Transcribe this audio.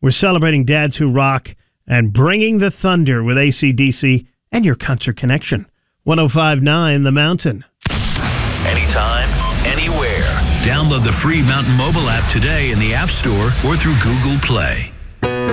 We're celebrating dads who rock and bringing the thunder with AC/DC and your concert connection. 105.9 The Mountain. Anytime, anywhere. Download the free Mountain mobile app today in the App Store or through Google Play.